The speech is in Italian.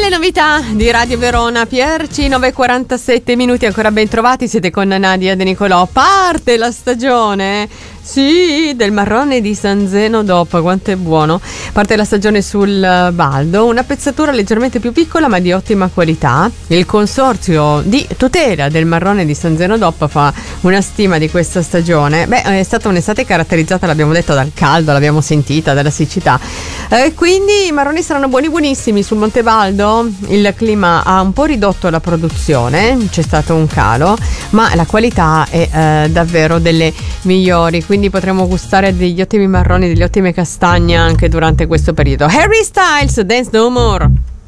Le novità di Radio Verona, Pierci, 9:47 minuti, ancora ben trovati, siete con Nadia De Nicolò. Parte la stagione, sì, del marrone di San Zeno DOP, quanto è buono. Parte la stagione sul Baldo, una pezzatura leggermente più piccola ma di ottima qualità. Il consorzio di tutela del marrone di San Zeno DOP fa una stima di questa stagione. È stata un'estate caratterizzata, l'abbiamo detto, dal caldo, l'abbiamo sentita, dalla siccità. Quindi i marroni saranno buonissimi sul Monte Baldo. Il clima ha un po' ridotto la produzione, c'è stato un calo, ma la qualità è davvero delle migliori, quindi potremo gustare degli ottimi marroni, delle ottime castagne anche durante questo periodo. Harry Styles, Dance No More.